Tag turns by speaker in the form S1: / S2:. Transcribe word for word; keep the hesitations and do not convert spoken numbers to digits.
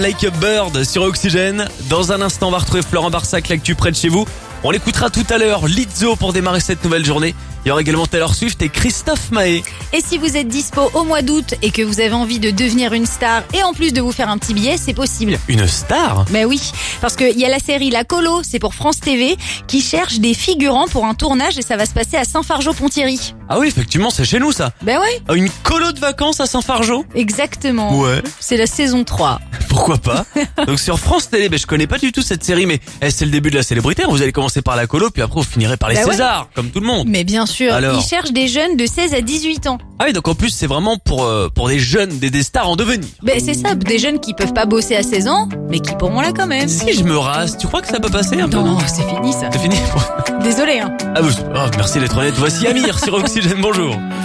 S1: Like a Bird sur Oxygène. Dans un instant, on va retrouver Florent Barsac, l'actu près de chez vous. On l'écoutera tout à l'heure, Lizzo pour démarrer cette nouvelle journée. Il y aura également Taylor Swift et Christophe Maé.
S2: Et si vous êtes dispo au mois d'août et que vous avez envie de devenir une star et en plus de vous faire un petit billet, c'est possible.
S1: Une star?
S2: Ben oui, parce qu'il y a la série La Colo, c'est pour France T V, qui cherche des figurants pour un tournage et ça va se passer à Saint-Fargeau-Ponthierry.
S1: Ah oui, effectivement, c'est chez nous ça.
S2: Ben ouais,
S1: Ah, une colo de vacances à Saint-Fargeau?
S2: exactement.
S1: Ouais.
S2: C'est la saison trois.
S1: Pourquoi pas? Donc sur France Télé, ben je connais pas du tout cette série, mais eh, c'est le début de la célébrité. Vous allez commencer par la colo, puis après vous finirez par les
S2: Bah ouais.
S1: Césars, comme tout le monde.
S2: Mais bien sûr,
S1: Alors
S2: ils cherchent des jeunes de seize à dix-huit ans.
S1: Ah oui, donc en plus c'est vraiment pour euh, pour des jeunes, des, des stars en devenir.
S2: Ben c'est ça, des jeunes qui peuvent pas bosser à seize ans, mais qui pourront là quand même.
S1: Si je me rase, tu crois que ça peut passer un peu?
S2: Non, c'est fini ça.
S1: C'est fini.
S2: Désolé hein.
S1: Ah, bah, oh, merci d'être honnête. Voici Amir sur Oxygène. Bonjour.